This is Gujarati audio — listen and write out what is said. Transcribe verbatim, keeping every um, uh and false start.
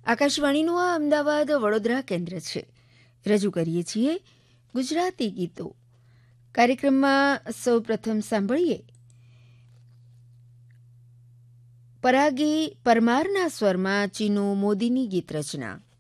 આકાશવાણીનું આ અમદાવાદ વડોદરા કેન્દ્ર છે. રજૂ કરીએ છીએ ગુજરાતી ગીતો. કાર્યક્રમમાં સૌ પ્રથમ સાંભળીએ પરાગી પરમારના સ્વરમાં ચીનુ મોદીની ગીત રચના.